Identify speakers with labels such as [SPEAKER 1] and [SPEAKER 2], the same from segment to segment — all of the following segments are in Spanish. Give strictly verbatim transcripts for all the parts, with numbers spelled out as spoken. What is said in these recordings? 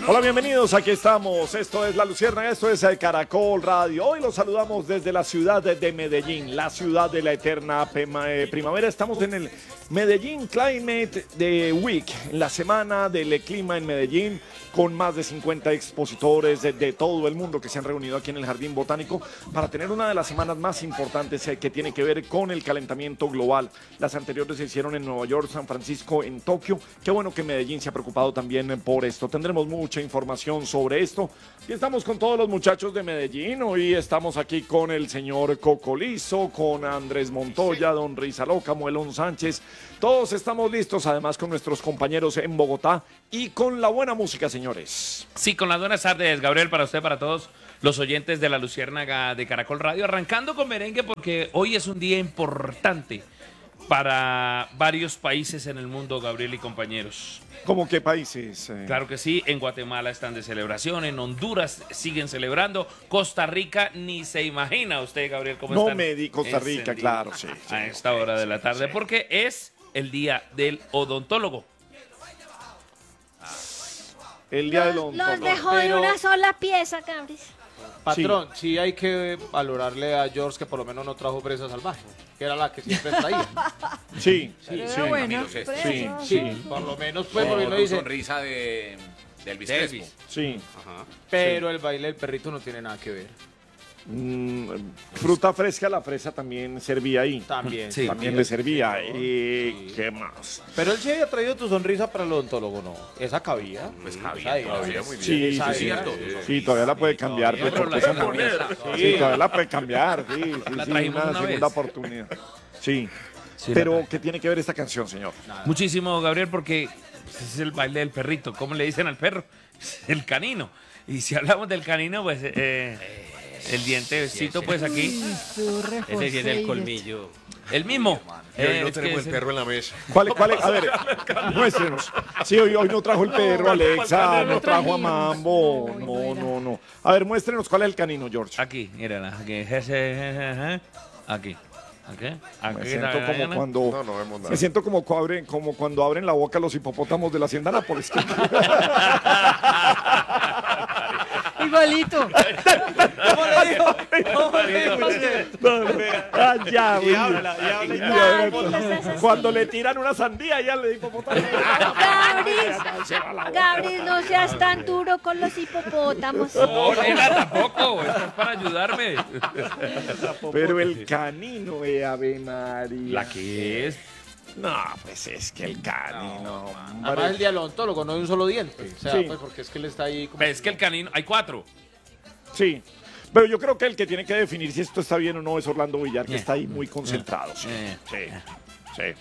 [SPEAKER 1] Hola, bienvenidos, aquí estamos, esto es La Luciérnaga, esto es el Caracol Radio. Hoy los saludamos desde la ciudad de Medellín, la ciudad de la eterna primavera. Estamos en el Medellín Climate Week, en la semana del clima en Medellín, con más de cincuenta expositores de, de todo el mundo que se han reunido aquí en el Jardín Botánico para tener una de las semanas más importantes eh, que tiene que ver con el calentamiento global. Las anteriores se hicieron en Nueva York, San Francisco, en Tokio. Qué bueno que Medellín se ha preocupado también por esto. Tendremos mucha información sobre esto. Y estamos con todos los muchachos de Medellín. Hoy estamos aquí con el señor Cocolizo, con Andrés Montoya, don Rizaloca, Muelón Sánchez. Todos estamos listos, además con nuestros compañeros en Bogotá y con la buena música, señores.
[SPEAKER 2] Sí, con las buenas tardes, Gabriel, para usted, para todos los oyentes de La Luciérnaga de Caracol Radio. Arrancando con merengue porque hoy es un día importante para varios países en el mundo, Gabriel y compañeros.
[SPEAKER 1] ¿Cómo qué países? Eh?
[SPEAKER 2] Claro que sí, en Guatemala están de celebración, en Honduras siguen celebrando, Costa Rica ni se imagina usted, Gabriel, cómo
[SPEAKER 1] no
[SPEAKER 2] están.
[SPEAKER 1] No me di Costa Rica, claro, sí, sí.
[SPEAKER 2] A esta hora de la tarde,
[SPEAKER 1] sí.
[SPEAKER 2] Porque es el día del odontólogo.
[SPEAKER 1] El día del odontólogo.
[SPEAKER 3] Los dejó de una sola pieza, Cabris.
[SPEAKER 4] Patrón, sí. sí hay que valorarle a George que por lo menos no trajo presa salvaje, que era la que siempre traía.
[SPEAKER 1] Sí,
[SPEAKER 3] sí,
[SPEAKER 1] sí.
[SPEAKER 3] Bueno,
[SPEAKER 1] sí,
[SPEAKER 3] sí,
[SPEAKER 4] sí, por lo menos pues
[SPEAKER 5] oh,
[SPEAKER 4] porque no dice
[SPEAKER 5] sonrisa de, de Elvis Crespo.
[SPEAKER 1] Sí.
[SPEAKER 4] Ajá. Pero sí. El baile del perrito no tiene nada que ver.
[SPEAKER 1] Mm, fruta fresca, la fresa también servía ahí.
[SPEAKER 4] También,
[SPEAKER 1] sí, también le servía. ¿Y sí. qué más?
[SPEAKER 4] Pero él sí había traído tu sonrisa para el odontólogo, ¿no? Esa cabía.
[SPEAKER 5] Pues cabía,
[SPEAKER 4] esa
[SPEAKER 5] cabía muy bien.
[SPEAKER 1] Sí, sí, sí,
[SPEAKER 5] cierto.
[SPEAKER 1] Sí, sí, todavía la puede cambiar.
[SPEAKER 2] Sí,
[SPEAKER 1] pues,
[SPEAKER 2] la
[SPEAKER 1] esa
[SPEAKER 2] no,
[SPEAKER 1] sí, sí, todavía la puede cambiar. Sí, sí,
[SPEAKER 2] la
[SPEAKER 1] sí,
[SPEAKER 2] trajimos
[SPEAKER 1] una,
[SPEAKER 2] una
[SPEAKER 1] segunda
[SPEAKER 2] vez.
[SPEAKER 1] oportunidad. Sí.
[SPEAKER 2] Sí,
[SPEAKER 1] pero, ¿qué tiene que ver esta canción, señor?
[SPEAKER 2] Nada. Muchísimo, Gabriel, porque es el baile del perrito. ¿Cómo le dicen al perro? El canino. Y si hablamos del canino, pues eh, el dientecito, pues aquí.
[SPEAKER 3] Ese
[SPEAKER 5] tiene el colmillo.
[SPEAKER 2] El mismo.
[SPEAKER 5] Y hoy no
[SPEAKER 2] Eh,
[SPEAKER 5] tenemos
[SPEAKER 2] es
[SPEAKER 5] el perro en la mesa.
[SPEAKER 1] ¿Cuál, cuál es? A ver, muéstrenos. Sí, hoy, hoy no trajo el perro, Alexa, no trajo a Mambo. No, no, no. A ver, muéstrenos cuál es el canino, George.
[SPEAKER 2] Aquí, mírala. Aquí. Aquí. Aquí.
[SPEAKER 1] Me siento como cuando,
[SPEAKER 5] no, no vemos nada.
[SPEAKER 1] me siento como, abren, como cuando abren la boca los hipopótamos de la hacienda Nápoles.
[SPEAKER 3] Igualito.
[SPEAKER 4] ¿Cómo le dijo? ¿Cómo le dijo?
[SPEAKER 1] Ah, ya,
[SPEAKER 4] Y habla, y habla, y
[SPEAKER 3] habla.
[SPEAKER 1] Cuando le tiran una sandía, ya le hipopótamo.
[SPEAKER 3] Gabris, Gabris, no seas tan duro con los hipopótamos.
[SPEAKER 2] No, nena, tampoco. Esto es para ayudarme.
[SPEAKER 1] Pero el canino, eh, Ave María.
[SPEAKER 2] ¿La qué es?
[SPEAKER 1] No, pues es que el canino. hombre.
[SPEAKER 4] Además el día del odontólogo no hay un solo diente. O sea,
[SPEAKER 1] Sí.
[SPEAKER 4] pues porque es que él está ahí como...
[SPEAKER 2] Es que el canino, hay cuatro.
[SPEAKER 1] Sí. Pero yo creo que el que tiene que definir si esto está bien o no es Orlando Villar, que
[SPEAKER 2] Eh.
[SPEAKER 1] está ahí muy concentrado. Sí,
[SPEAKER 2] Eh.
[SPEAKER 1] sí, sí.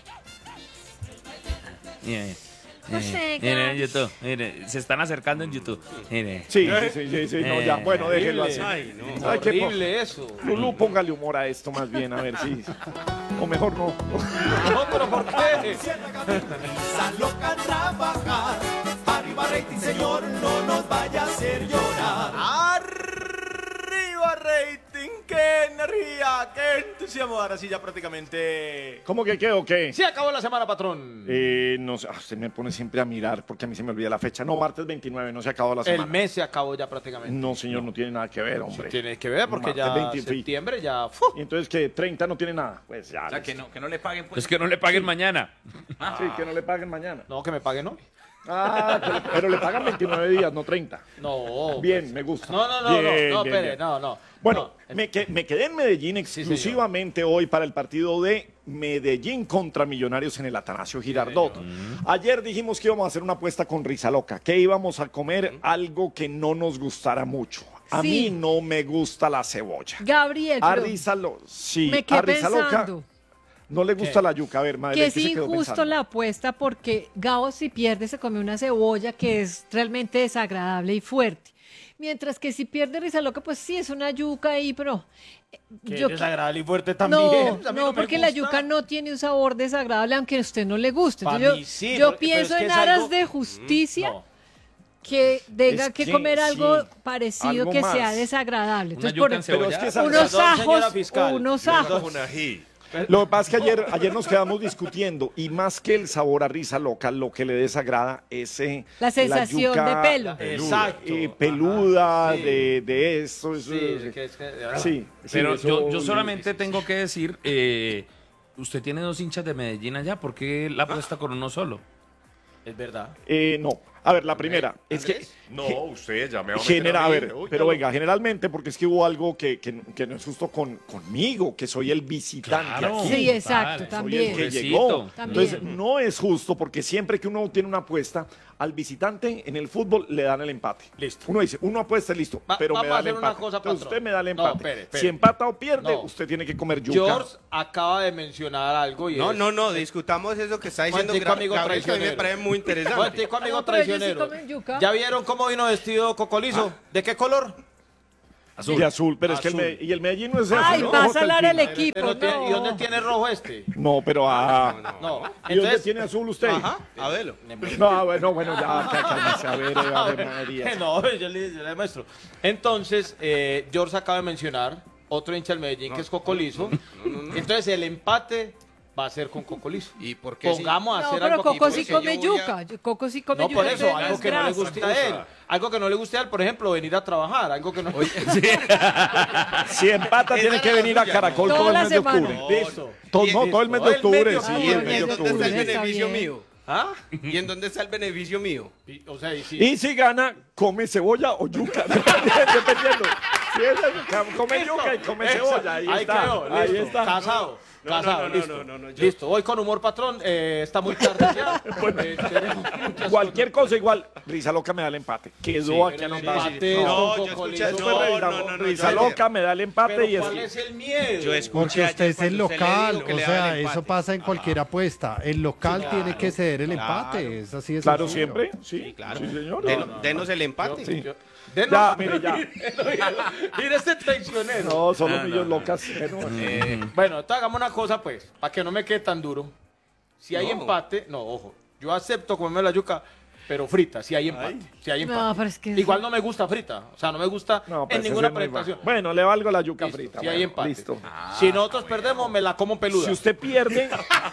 [SPEAKER 2] Mire,
[SPEAKER 3] No sé,
[SPEAKER 2] mire, en
[SPEAKER 3] Gabs.
[SPEAKER 2] YouTube. Mire, se están acercando en YouTube. Mire.
[SPEAKER 1] Sí, sí, sí, sí, no, ya, bueno, déjelo así.
[SPEAKER 4] Ay, no.
[SPEAKER 1] Ay, qué po-
[SPEAKER 4] Horrible eso.
[SPEAKER 1] Lulú, póngale humor a esto más bien, a ver si... O mejor no.
[SPEAKER 4] No, pero ¿por qué?
[SPEAKER 6] Loca a trabajar, arriba rating señor, no nos vaya a hacer llorar.
[SPEAKER 4] Arriba rating, qué energía, qué entusiasmo. Ahora sí ya prácticamente...
[SPEAKER 1] ¿Cómo que qué o qué?
[SPEAKER 4] Sí, acabó la semana, patrón.
[SPEAKER 1] Eh, no sé, ah, se me pone siempre a mirar porque a mí se me olvida la fecha. No, martes veintinueve, no se acabó la semana.
[SPEAKER 4] El mes se acabó ya prácticamente.
[SPEAKER 1] No, señor, no tiene nada que ver, hombre.
[SPEAKER 4] Tiene que ver porque
[SPEAKER 1] Martes
[SPEAKER 4] ya
[SPEAKER 1] veinte,
[SPEAKER 4] septiembre ya... ¡fu!
[SPEAKER 1] Y entonces que treinta no tiene nada. Pues ya.
[SPEAKER 5] O sea, que no, que no le paguen pues.
[SPEAKER 2] Es que no le paguen mañana.
[SPEAKER 1] Sí, que no le paguen mañana.
[SPEAKER 4] No, que me paguen hoy.
[SPEAKER 1] Ah, que le- pero le pagan veintinueve días, no treinta.
[SPEAKER 4] No.
[SPEAKER 1] Bien,
[SPEAKER 4] pues.
[SPEAKER 1] me gusta.
[SPEAKER 4] No, no, no,
[SPEAKER 1] Bien,
[SPEAKER 4] no, no,
[SPEAKER 1] bien,
[SPEAKER 4] espere,
[SPEAKER 1] bien.
[SPEAKER 4] no, no.
[SPEAKER 1] Bueno,
[SPEAKER 4] no.
[SPEAKER 1] me, que- me quedé en Medellín exclusivamente hoy para el partido de Medellín contra Millonarios en el Atanasio Girardot. Ayer dijimos que íbamos a hacer una apuesta con Rizaloca, que íbamos a comer algo que no nos gustara mucho. A
[SPEAKER 3] Sí.
[SPEAKER 1] mí no me gusta la cebolla.
[SPEAKER 3] Gabriel,
[SPEAKER 1] A
[SPEAKER 3] pero
[SPEAKER 1] Rizalo, sí,
[SPEAKER 3] me
[SPEAKER 1] a
[SPEAKER 3] quedé
[SPEAKER 1] Rizaloca
[SPEAKER 3] pensando
[SPEAKER 1] no le gusta la yuca. A ver, madre,
[SPEAKER 3] que
[SPEAKER 1] ¿qué
[SPEAKER 3] es
[SPEAKER 1] se quedó
[SPEAKER 3] injusto
[SPEAKER 1] pensando?
[SPEAKER 3] la apuesta porque Gabo si pierde se come una cebolla que es realmente desagradable y fuerte. Mientras que si pierde Rizaloca, pues sí, es una yuca ahí, pero... eh,
[SPEAKER 4] Qué
[SPEAKER 3] yo-
[SPEAKER 4] desagradable y fuerte también.
[SPEAKER 3] No,
[SPEAKER 4] A mí
[SPEAKER 3] no,
[SPEAKER 4] me
[SPEAKER 3] porque la
[SPEAKER 4] gusta.
[SPEAKER 3] yuca no tiene un sabor desagradable, aunque a usted no le guste.
[SPEAKER 4] Pa'
[SPEAKER 3] Entonces,
[SPEAKER 4] mí sí,
[SPEAKER 3] yo yo
[SPEAKER 4] porque- pero
[SPEAKER 3] pienso
[SPEAKER 4] es que
[SPEAKER 3] en
[SPEAKER 4] es
[SPEAKER 3] aras
[SPEAKER 4] algo-
[SPEAKER 3] de justicia
[SPEAKER 4] No.
[SPEAKER 3] que tenga
[SPEAKER 1] Es
[SPEAKER 3] que,
[SPEAKER 1] que
[SPEAKER 3] comer algo
[SPEAKER 1] sí,
[SPEAKER 3] parecido
[SPEAKER 1] algo
[SPEAKER 3] que
[SPEAKER 1] más.
[SPEAKER 3] sea desagradable.
[SPEAKER 2] Una
[SPEAKER 3] Entonces,
[SPEAKER 2] yuca
[SPEAKER 3] por-
[SPEAKER 2] en cebolla.
[SPEAKER 1] Pero es que esa-
[SPEAKER 3] unos
[SPEAKER 4] Perdón, señora
[SPEAKER 3] ajos,
[SPEAKER 4] fiscal.
[SPEAKER 3] unos
[SPEAKER 4] Perdón.
[SPEAKER 3] ajos.
[SPEAKER 5] Un ají.
[SPEAKER 1] Lo que pasa es que ayer, ayer nos quedamos discutiendo y más que el sabor a risa loca, lo que le desagrada es eh,
[SPEAKER 3] La sensación
[SPEAKER 1] yuca,
[SPEAKER 3] de pelo.
[SPEAKER 4] Exacto.
[SPEAKER 1] eh, peluda,
[SPEAKER 4] Ajá, sí.
[SPEAKER 1] de, de eso. eso
[SPEAKER 4] Sí,
[SPEAKER 1] sí,
[SPEAKER 4] sí, que es que-
[SPEAKER 1] sí,
[SPEAKER 2] Pero
[SPEAKER 1] eso-
[SPEAKER 2] yo, yo solamente tengo que decir, eh, usted tiene dos hinchas de Medellín allá, ¿por qué la apuesta con uno solo?
[SPEAKER 4] Es verdad.
[SPEAKER 1] Eh, no. A ver, la primera es que
[SPEAKER 7] No, usted ya me va a meter
[SPEAKER 1] genera, a
[SPEAKER 7] mí.
[SPEAKER 1] ver,
[SPEAKER 7] Uy,
[SPEAKER 1] pero
[SPEAKER 7] no.
[SPEAKER 1] venga, generalmente porque es que hubo algo que, que, que no es justo con, conmigo, que soy el visitante
[SPEAKER 2] Claro.
[SPEAKER 1] aquí.
[SPEAKER 3] Sí, exacto,
[SPEAKER 2] Vale, soy el
[SPEAKER 3] también.
[SPEAKER 1] que
[SPEAKER 2] Pobrecito.
[SPEAKER 1] llegó.
[SPEAKER 3] También.
[SPEAKER 1] Entonces, no es justo porque siempre que uno tiene una apuesta, al visitante en el fútbol le dan el empate.
[SPEAKER 4] Listo.
[SPEAKER 1] Uno dice, uno apuesta, listo,
[SPEAKER 4] Va-
[SPEAKER 1] pero me
[SPEAKER 4] vamos
[SPEAKER 1] da
[SPEAKER 4] a
[SPEAKER 1] el
[SPEAKER 4] hacer una
[SPEAKER 1] empate.
[SPEAKER 4] cosa,
[SPEAKER 1] Entonces,
[SPEAKER 4] patrón.
[SPEAKER 1] usted me da el
[SPEAKER 4] No,
[SPEAKER 1] empate.
[SPEAKER 4] espere, espere.
[SPEAKER 1] Si empata o pierde,
[SPEAKER 4] No.
[SPEAKER 1] usted tiene que comer yuca.
[SPEAKER 4] George acaba de mencionar algo y
[SPEAKER 8] No,
[SPEAKER 4] es...
[SPEAKER 8] no, no, discutamos eso que está diciendo
[SPEAKER 4] Momentico,
[SPEAKER 8] Gra-
[SPEAKER 4] amigo
[SPEAKER 8] Gabriel, que a mí me
[SPEAKER 4] traicionero.
[SPEAKER 8] parece muy interesante.
[SPEAKER 4] Momentico, amigo
[SPEAKER 3] No, pero ellos sí
[SPEAKER 4] traicionero.
[SPEAKER 3] comen yuca.
[SPEAKER 4] ¿Ya vieron cómo vino vestido Cocolizo? ¿De qué color?
[SPEAKER 1] De azul, pero es que el
[SPEAKER 4] Azul.
[SPEAKER 1] Me- y el Medellín no es de azul.
[SPEAKER 3] Ay,
[SPEAKER 1] ¿no?
[SPEAKER 3] va a
[SPEAKER 1] Ojo hasta el
[SPEAKER 3] salar el
[SPEAKER 1] fin.
[SPEAKER 3] equipo.
[SPEAKER 4] Pero tiene- ¿Y dónde
[SPEAKER 3] No.
[SPEAKER 4] tiene rojo este?
[SPEAKER 1] No, pero ah.
[SPEAKER 4] No.
[SPEAKER 1] ¿Y dónde
[SPEAKER 4] Entonces...
[SPEAKER 1] tiene azul usted?
[SPEAKER 8] Ajá, a verlo.
[SPEAKER 1] No, bueno, bueno, ya, cá- cálmese, a ver, Ave María.
[SPEAKER 4] No, yo le, yo le muestro. Entonces, eh, George acaba de mencionar otro hincha del Medellín que es Cocolizo. Entonces, el empate va a ser con Cocolizo.
[SPEAKER 8] ¿Y por qué sí?
[SPEAKER 4] Pongamos a
[SPEAKER 3] No,
[SPEAKER 4] hacer
[SPEAKER 3] pero
[SPEAKER 4] algo
[SPEAKER 3] Coco
[SPEAKER 4] aquí,
[SPEAKER 3] sí
[SPEAKER 8] porque
[SPEAKER 3] come
[SPEAKER 8] yo voy a-
[SPEAKER 3] yuca. Yo- Coco sí come
[SPEAKER 4] No,
[SPEAKER 3] yuca.
[SPEAKER 4] por eso,
[SPEAKER 3] entonces no
[SPEAKER 4] algo
[SPEAKER 3] es
[SPEAKER 4] que no le
[SPEAKER 3] grasa.
[SPEAKER 4] guste a él. Algo que no le guste a él, por ejemplo, venir a trabajar. Algo que no.
[SPEAKER 1] Si empata,
[SPEAKER 8] Esa
[SPEAKER 1] tiene
[SPEAKER 8] era
[SPEAKER 1] que
[SPEAKER 8] la
[SPEAKER 1] venir a
[SPEAKER 8] suya,
[SPEAKER 1] Caracol
[SPEAKER 3] ¿no?
[SPEAKER 1] todo el
[SPEAKER 3] Toda
[SPEAKER 1] mes de
[SPEAKER 3] la semana.
[SPEAKER 1] octubre.
[SPEAKER 4] Listo.
[SPEAKER 1] Todo,
[SPEAKER 8] Y-
[SPEAKER 1] no, todo el mes de
[SPEAKER 4] todo el mes
[SPEAKER 1] octubre,
[SPEAKER 4] de
[SPEAKER 1] sí,
[SPEAKER 4] octubre.
[SPEAKER 1] el mes de
[SPEAKER 8] ¿Y en dónde está
[SPEAKER 1] octubre.
[SPEAKER 8] el
[SPEAKER 3] Está
[SPEAKER 8] beneficio
[SPEAKER 3] bien.
[SPEAKER 8] mío?
[SPEAKER 4] ¿Ah?
[SPEAKER 8] ¿Y en dónde está el beneficio mío?
[SPEAKER 4] Y- O sea, y sí.
[SPEAKER 1] Y si gana, come cebolla o yuca, dependiendo. Si es el- come yuca y come
[SPEAKER 4] Eso,
[SPEAKER 1] cebolla, ahí,
[SPEAKER 4] ahí
[SPEAKER 1] está.
[SPEAKER 4] quedó,
[SPEAKER 1] ahí
[SPEAKER 4] listo.
[SPEAKER 1] está.
[SPEAKER 4] Casado.
[SPEAKER 8] No, no,
[SPEAKER 4] casado,
[SPEAKER 8] no, no,
[SPEAKER 4] listo.
[SPEAKER 8] no, no, no, yo-
[SPEAKER 4] Listo, voy con humor, patrón. Eh, está muy tarde ya. Eh, tenemos muchas
[SPEAKER 1] Cualquier cosa igual, Risa Loca me da el empate. Quedó aquí
[SPEAKER 4] el
[SPEAKER 1] anotado.
[SPEAKER 4] empate
[SPEAKER 8] No,
[SPEAKER 4] con
[SPEAKER 8] yo
[SPEAKER 4] Cocolizo.
[SPEAKER 8] escuché-
[SPEAKER 1] Eso fue
[SPEAKER 8] No,
[SPEAKER 1] Risa-
[SPEAKER 8] no, no, no,
[SPEAKER 1] Risa
[SPEAKER 8] yo-
[SPEAKER 1] Loca me da el empate
[SPEAKER 4] Pero
[SPEAKER 1] y es
[SPEAKER 4] ¿cuál
[SPEAKER 1] que-
[SPEAKER 4] es el miedo?
[SPEAKER 8] Yo escuché
[SPEAKER 9] Porque usted
[SPEAKER 8] ayer
[SPEAKER 9] es el
[SPEAKER 8] cuando usted le
[SPEAKER 9] local,
[SPEAKER 8] dijo que
[SPEAKER 9] o
[SPEAKER 8] le daba
[SPEAKER 9] sea,
[SPEAKER 8] el
[SPEAKER 9] eso
[SPEAKER 8] empate.
[SPEAKER 9] pasa en cualquier apuesta. El local tiene que ceder el empate, es así de
[SPEAKER 1] Claro,
[SPEAKER 9] sencillo.
[SPEAKER 1] siempre. Sí,
[SPEAKER 8] Claro.
[SPEAKER 1] sí, señor.
[SPEAKER 8] Den- Denos el empate.
[SPEAKER 1] Sí.
[SPEAKER 4] Yo- Denos-
[SPEAKER 1] Ya, mire, ya.
[SPEAKER 4] Mira este traicionero.
[SPEAKER 1] No, solo millos locas. Bueno,
[SPEAKER 5] Eh,
[SPEAKER 4] Bueno, entonces hagamos una cosa, pues, para que no me quede tan duro. Si hay
[SPEAKER 8] No.
[SPEAKER 4] empate, no, ojo, yo acepto comerme la yuca, pero frita, si hay empate. Si hay empate.
[SPEAKER 3] No, pero es que-
[SPEAKER 4] Igual no me gusta frita, o sea, no me gusta
[SPEAKER 1] no, pues
[SPEAKER 4] en
[SPEAKER 1] ese
[SPEAKER 4] ninguna
[SPEAKER 1] es muy
[SPEAKER 4] presentación.
[SPEAKER 1] bajo. Bueno, le valgo la yuca
[SPEAKER 4] Listo,
[SPEAKER 1] frita.
[SPEAKER 4] si hay
[SPEAKER 1] bueno,
[SPEAKER 4] empate.
[SPEAKER 1] Listo.
[SPEAKER 4] Si nosotros perdemos, me la como peluda.
[SPEAKER 1] Si usted pierde,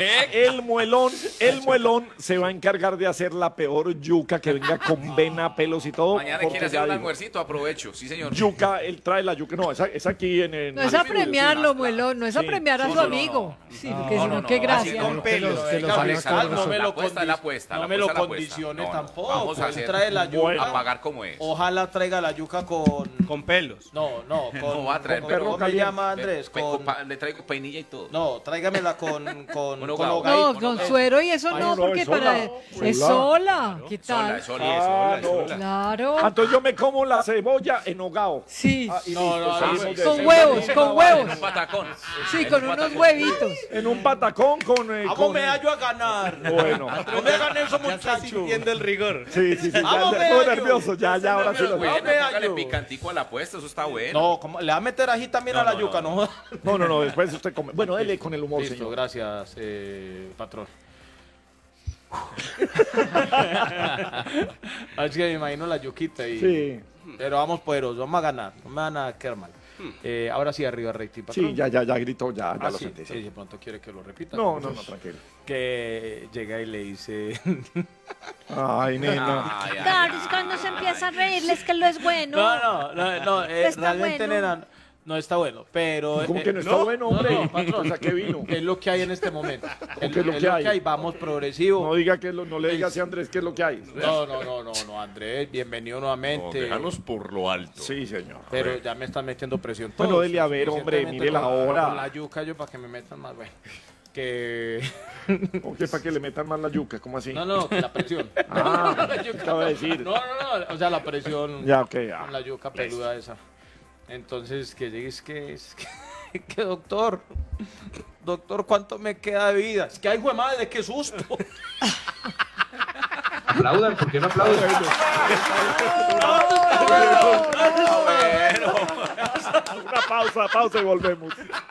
[SPEAKER 1] el muelón, el muelón se va a encargar de hacer la peor yuca que venga con vena, pelos y todo.
[SPEAKER 5] mañana
[SPEAKER 1] porque
[SPEAKER 5] quiere hacer
[SPEAKER 1] ya
[SPEAKER 5] un
[SPEAKER 1] digo,
[SPEAKER 5] almuercito, aprovecho. Sí, señor.
[SPEAKER 1] yuca, él trae la yuca. No, es, a- es aquí en el.
[SPEAKER 3] No es a
[SPEAKER 1] Sí,
[SPEAKER 3] premiarlo,
[SPEAKER 1] sí.
[SPEAKER 3] muelón, no es a
[SPEAKER 1] Sí,
[SPEAKER 3] premiar a
[SPEAKER 1] sí,
[SPEAKER 3] su
[SPEAKER 1] no, no,
[SPEAKER 3] amigo. Sí, porque
[SPEAKER 5] No,
[SPEAKER 3] si
[SPEAKER 5] no,
[SPEAKER 3] no,
[SPEAKER 5] no,
[SPEAKER 3] qué
[SPEAKER 5] así
[SPEAKER 3] gracia.
[SPEAKER 5] con
[SPEAKER 8] pelos.
[SPEAKER 9] que los
[SPEAKER 4] Gabriel,
[SPEAKER 9] haga con
[SPEAKER 4] no
[SPEAKER 9] razón.
[SPEAKER 4] me
[SPEAKER 5] La
[SPEAKER 4] lo,
[SPEAKER 5] apuesta es la
[SPEAKER 4] condi-
[SPEAKER 5] apuesta,
[SPEAKER 4] no
[SPEAKER 5] la
[SPEAKER 4] me lo
[SPEAKER 5] apuesta es la apuesta.
[SPEAKER 4] condiciones
[SPEAKER 5] No, no,
[SPEAKER 4] tampoco.
[SPEAKER 5] vamos a
[SPEAKER 4] Él
[SPEAKER 5] hacer-
[SPEAKER 4] trae la yuca.
[SPEAKER 1] Bueno.
[SPEAKER 5] A pagar como es.
[SPEAKER 4] Ojalá traiga la yuca con...
[SPEAKER 8] Con pelos.
[SPEAKER 4] No, no, con...
[SPEAKER 5] No va a traer
[SPEAKER 4] con-
[SPEAKER 1] perro
[SPEAKER 4] ¿Cómo me
[SPEAKER 1] caliente.
[SPEAKER 4] llama Andrés?
[SPEAKER 5] Pe-
[SPEAKER 4] Con...
[SPEAKER 5] con pa- Le traigo peinilla y todo.
[SPEAKER 4] No, tráigamela con... con,
[SPEAKER 5] Con
[SPEAKER 4] con
[SPEAKER 5] hogao.
[SPEAKER 4] hogadito.
[SPEAKER 3] No, con suero y eso
[SPEAKER 1] Ay,
[SPEAKER 3] no,
[SPEAKER 1] no,
[SPEAKER 3] porque
[SPEAKER 1] es
[SPEAKER 3] para...
[SPEAKER 1] sola.
[SPEAKER 3] Es
[SPEAKER 1] Sola.
[SPEAKER 3] sola. ¿Qué
[SPEAKER 5] Sola,
[SPEAKER 3] tal?
[SPEAKER 5] sola.
[SPEAKER 1] Ah, no.
[SPEAKER 3] Claro.
[SPEAKER 1] Ah, entonces yo me como la cebolla en hogao.
[SPEAKER 3] Sí.
[SPEAKER 1] Ah, y
[SPEAKER 4] No,
[SPEAKER 1] listo,
[SPEAKER 4] no,
[SPEAKER 1] salimos
[SPEAKER 4] no,
[SPEAKER 1] de-
[SPEAKER 3] Con
[SPEAKER 1] en
[SPEAKER 3] huevos,
[SPEAKER 1] un
[SPEAKER 3] con
[SPEAKER 1] patacón.
[SPEAKER 3] huevos.
[SPEAKER 5] En un patacón.
[SPEAKER 3] Sí,
[SPEAKER 5] En
[SPEAKER 3] con
[SPEAKER 5] un
[SPEAKER 3] unos
[SPEAKER 5] patacón.
[SPEAKER 3] huevitos.
[SPEAKER 1] En un patacón con. eh,
[SPEAKER 4] Vamos
[SPEAKER 1] con
[SPEAKER 4] me
[SPEAKER 1] eh,
[SPEAKER 4] hallo a ganar.
[SPEAKER 1] Bueno.
[SPEAKER 4] No me hagan eso,
[SPEAKER 8] Ya está
[SPEAKER 4] muchachos.
[SPEAKER 8] sintiendo el rigor.
[SPEAKER 1] Sí, sí, sí. Ya,
[SPEAKER 4] Vamos,
[SPEAKER 1] ya,
[SPEAKER 4] Medio.
[SPEAKER 1] estoy nervioso. Ya, ya, ahora sí lo
[SPEAKER 5] Bueno,
[SPEAKER 4] Vamos,
[SPEAKER 5] póngale
[SPEAKER 4] yo.
[SPEAKER 5] picantico a la apuesta, eso está bueno.
[SPEAKER 4] No, ¿cómo? Le va a meter ají también
[SPEAKER 5] No,
[SPEAKER 4] a la
[SPEAKER 5] no,
[SPEAKER 4] yuca,
[SPEAKER 5] no.
[SPEAKER 4] ¿no?
[SPEAKER 1] No, no, no, después usted come. Bueno, dele con el humor,
[SPEAKER 4] Listo,
[SPEAKER 1] señor.
[SPEAKER 4] gracias, eh, patrón. Así que me imagino la yuquita y...
[SPEAKER 1] Sí,
[SPEAKER 4] Pero vamos poderosos, vamos a ganar, no me van a quedar mal. Eh, ahora sí, arriba, rating, patrón.
[SPEAKER 1] sí, ya, ya, ya gritó, ya, ya
[SPEAKER 4] Ah,
[SPEAKER 1] lo
[SPEAKER 4] sí,
[SPEAKER 1] sentí.
[SPEAKER 4] sí, de pronto quiere que lo repita.
[SPEAKER 1] No, no, no, tranquilo.
[SPEAKER 4] Que llega y le dice...
[SPEAKER 1] Ay, nena.
[SPEAKER 5] Ay, ay,
[SPEAKER 10] Claro,
[SPEAKER 5] ay.
[SPEAKER 10] es cuando se empieza a reírles que lo es bueno.
[SPEAKER 4] No, no, no, no, eh,
[SPEAKER 10] Está
[SPEAKER 4] realmente,
[SPEAKER 10] bueno.
[SPEAKER 4] nena, no está bueno, pero...
[SPEAKER 1] ¿Cómo
[SPEAKER 4] eh,
[SPEAKER 1] que no está bueno, hombre?
[SPEAKER 4] No, no, patrón.
[SPEAKER 1] O sea, ¿qué vino?
[SPEAKER 4] Es lo que hay en este momento. Es,
[SPEAKER 1] qué es lo que hay?
[SPEAKER 4] Vamos progresivo.
[SPEAKER 1] No diga que lo, no le diga así a Andrés qué es lo que hay.
[SPEAKER 4] No, no, no, no, no, Andrés, bienvenido nuevamente.
[SPEAKER 7] Déjanos por lo alto.
[SPEAKER 1] Sí, señor.
[SPEAKER 4] Pero ya me están metiendo presión.
[SPEAKER 1] Bueno,
[SPEAKER 4] todos,
[SPEAKER 1] dele a ver, hombre,
[SPEAKER 4] suficientemente
[SPEAKER 1] mire la
[SPEAKER 4] con-
[SPEAKER 1] hora.
[SPEAKER 4] Con la yuca yo para que me metan más, bueno. Que...
[SPEAKER 1] ¿O qué para que le metan más la yuca? ¿Cómo así?
[SPEAKER 4] No, no, la presión.
[SPEAKER 1] Ah,
[SPEAKER 4] La yuca.
[SPEAKER 1] acaba de decir.
[SPEAKER 4] No, no, no, o sea, la presión
[SPEAKER 1] Ya, ok, ya.
[SPEAKER 4] con la yuca peluda esa. Entonces, que llegues que es que, que, doctor, doctor, ¿cuánto me queda de vida? Es que ay, güey madre, qué susto.
[SPEAKER 11] Aplaudan, ¿por qué no aplauden?
[SPEAKER 1] Una pausa, pausa y volvemos.